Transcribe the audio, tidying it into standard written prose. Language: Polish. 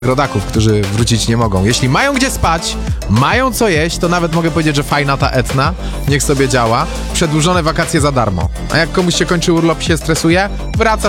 rodaków, którzy wrócić nie mogą. Jeśli mają gdzie spać, mają co jeść, to nawet mogę powiedzieć, że fajna ta Etna, niech sobie działa. Przedłużone wakacje za darmo. A jak komuś się kończy urlop i się stresuje, wracasz